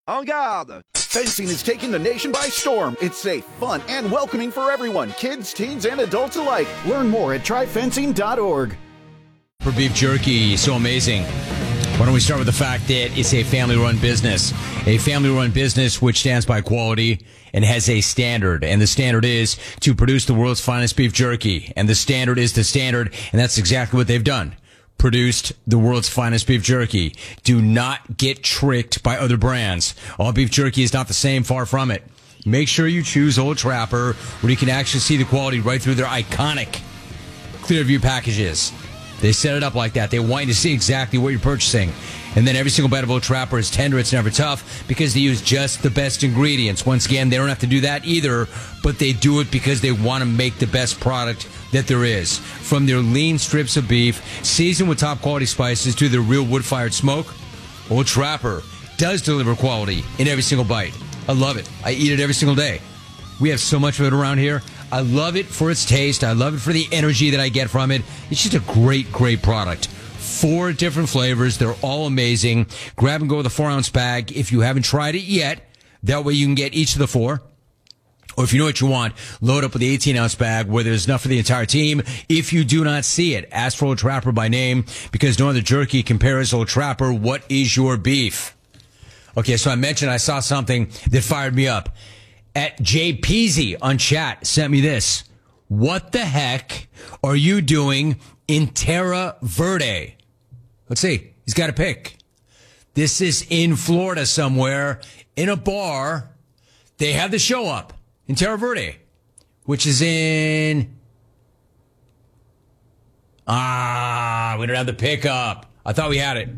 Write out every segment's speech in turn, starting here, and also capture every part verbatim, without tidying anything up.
En garde! Fencing is taking the nation by storm. It's safe, fun, and welcoming for everyone, kids, teens, and adults alike. Learn more at try fencing dot org. For beef jerky, so amazing. Why don't we start with the fact that it's a family-run business. A family-run business which stands by quality and has a standard. And the standard is to produce the world's finest beef jerky. And the standard is the standard, and that's exactly what they've done. Produced the world's finest beef jerky. Do not get tricked by other brands. All beef jerky is not the same, far from it. Make sure you choose Old Trapper, where you can actually see the quality right through their iconic Clearview packages. They set it up like that. They want you to see exactly what you're purchasing. And then every single bite of Old Trapper is tender. It's never tough because they use just the best ingredients. Once again, they don't have to do that either, but they do it because they want to make the best product that there is. From their lean strips of beef, seasoned with top quality spices, to their real wood-fired smoke, Old Trapper does deliver quality in every single bite. I love it. I eat it every single day. We have so much of it around here. I love it for its taste. I love it for the energy that I get from it. It's just a great, great product. Four different flavors. They're all amazing. Grab and go with a four-ounce bag if you haven't tried it yet. That way you can get each of the four. Or if you know what you want, load up with the eighteen-ounce bag where there's enough for the entire team. If you do not see it, ask for Old Trapper by name because no other jerky compares Old Trapper. What is your beef? Okay, so I mentioned I saw something that fired me up. At J Peasy on chat sent me this. What the heck are you doing in Terra Verde? Let's see. He's got a pick. This is in Florida somewhere in a bar. They have the show up in Terra Verde, which is in... Ah, we don't have the pickup. I thought we had it.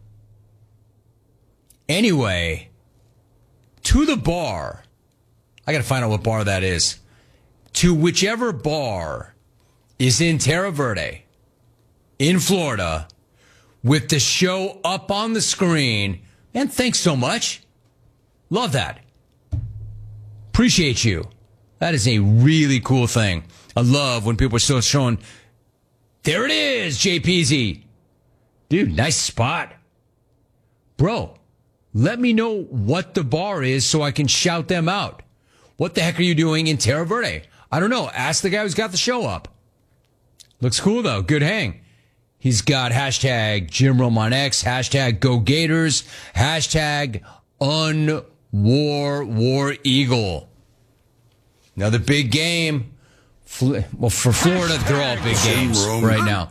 Anyway, to the bar... I got to find out what bar that is. To whichever bar is in Terra Verde, in Florida, with the show up on the screen. Man, thanks so much. Love that. Appreciate you. That is a really cool thing. I love when people are still showing. There it is, J P Z. Dude, nice spot. Bro, let me know what the bar is so I can shout them out. What the heck are you doing in Terra Verde? I don't know. Ask the guy who's got the show up. Looks cool, though. Good hang. He's got hashtag Jim Rome on X, hashtag Go Gators, hashtag Unwar War Eagle. Another big game. Well, for Florida, they're all big games right now.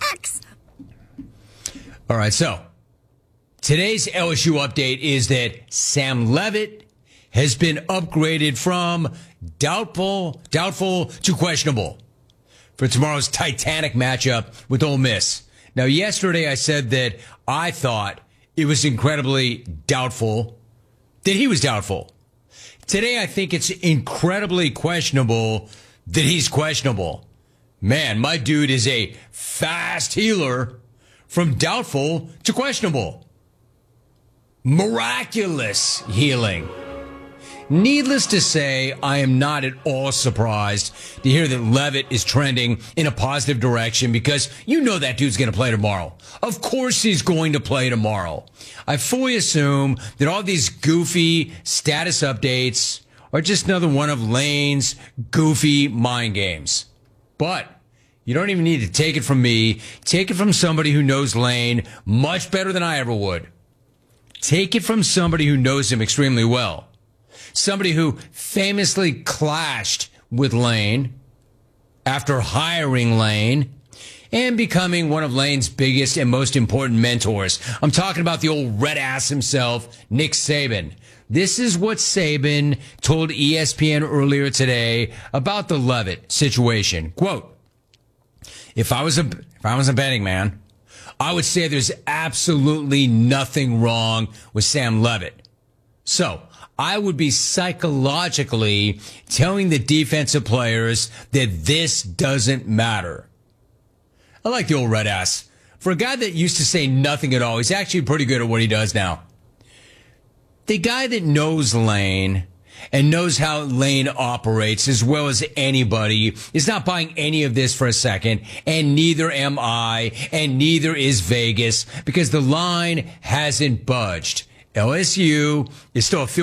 All right, so today's L S U update is that Sam Leavitt has been upgraded from doubtful, doubtful to questionable for tomorrow's Titanic matchup with Ole Miss. Now, yesterday I said that I thought it was incredibly doubtful that he was doubtful. Today I think it's incredibly questionable that he's questionable. Man, my dude is a fast healer from doubtful to questionable. Miraculous healing. Needless to say, I am not at all surprised to hear that Leavitt is trending in a positive direction because you know that dude's going to play tomorrow. Of course he's going to play tomorrow. I fully assume that all these goofy status updates are just another one of Lane's goofy mind games. But you don't even need to take it from me. Take it from somebody who knows Lane much better than I ever would. Take it from somebody who knows him extremely well. Somebody who famously clashed with Lane after hiring Lane and becoming one of Lane's biggest and most important mentors. I'm talking about the old red ass himself, Nick Saban. This is what Saban told E S P N earlier today about the Leavitt situation. Quote, if I was a, if I was a betting man, I would say there's absolutely nothing wrong with Sam Leavitt. So I would be psychologically telling the defensive players that this doesn't matter. I like the old red ass. For a guy that used to say nothing at all, he's actually pretty good at what he does now. The guy that knows Lane and knows how Lane operates as well as anybody is not buying any of this for a second, and neither am I, and neither is Vegas, because the line hasn't budged. L S U is still a